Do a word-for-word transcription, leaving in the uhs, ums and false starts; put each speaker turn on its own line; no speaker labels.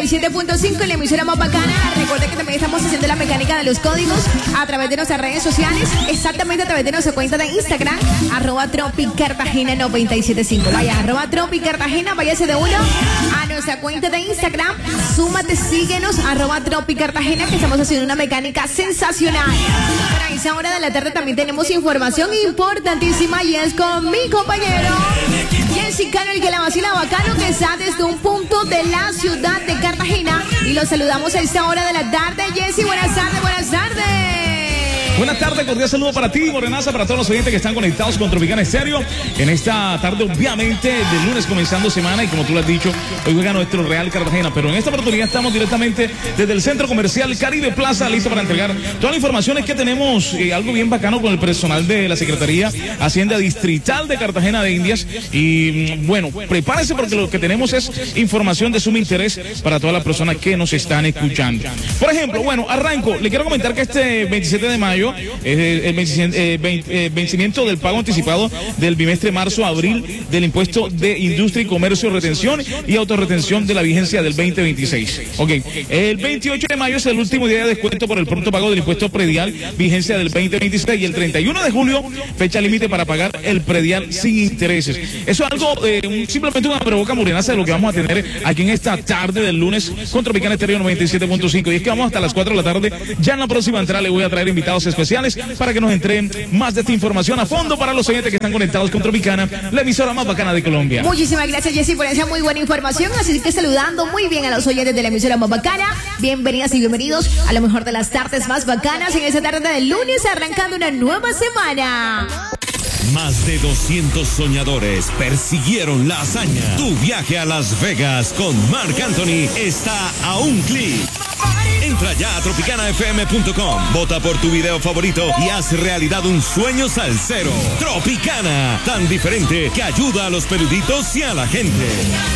y siete punto cinco, la emisora más bacana. Recuerden que también estamos haciendo la mecánica de los códigos a través de nuestras redes sociales, exactamente a través de nuestra cuenta de Instagram, arroba tropicartagena noventa y siete punto cinco. Vaya, arroba tropicartagena, váyase de uno a nuestra cuenta de Instagram, súmate, síguenos, arroba tropicartagena, que estamos haciendo una mecánica sensacional. Para esa hora de la tarde también tenemos información importantísima y es con mi compañero Jesse Cano, el que la vacila bacano, que está desde un punto de la ciudad de Cartagena. Y los saludamos a esta hora de la tarde. Jesse, buenas tardes, buenas tardes.
Buenas tardes, cordial saludo para ti, Morenaza, para todos los oyentes que están conectados con Tropicana Estéreo. En esta tarde, obviamente, del lunes comenzando semana, y como tú lo has dicho, hoy juega nuestro Real Cartagena. Pero en esta oportunidad estamos directamente desde el Centro Comercial Caribe Plaza, listo para entregar todas las informaciones que tenemos. Eh, algo bien bacano con el personal de la Secretaría Hacienda Distrital de Cartagena de Indias. Y bueno, prepárese porque lo que tenemos es información de sumo interés para todas las personas que nos están escuchando. Por ejemplo, bueno, arranco. Le quiero comentar que este veintisiete de mayo es el, el vencimiento del pago anticipado del bimestre marzo-abril del impuesto de industria y comercio, retención y autorretención de la vigencia del veinte veintiséis. Ok, el veintiocho de mayo es el último día de descuento por el pronto pago del impuesto predial, vigencia del veinte veintiséis, y el treinta y uno de julio, fecha límite para pagar el predial sin intereses. Eso es algo, eh, simplemente una provoca morenaza de lo que vamos a tener aquí en esta tarde del lunes con Tropicana Estéreo noventa y siete punto cinco. Y es que vamos hasta las cuatro de la tarde. Ya en la próxima entrada le voy a traer invitados especiales para que nos entreguen más de esta información a fondo para los oyentes que están conectados con Tropicana, la emisora más bacana de Colombia.
Muchísimas gracias, Jessy, por esa muy buena información. Así que saludando muy bien a los oyentes de la emisora más bacana. Bienvenidas y bienvenidos a lo mejor de las tardes más bacanas en esta tarde del lunes, arrancando una nueva semana.
Más de doscientos soñadores persiguieron la hazaña. Tu viaje a Las Vegas con Marc Anthony está a un clic. Entra ya a tropicana f m punto com, vota por tu video favorito y haz realidad un sueño salsero. Tropicana, tan diferente que ayuda a los peluditos y a la gente.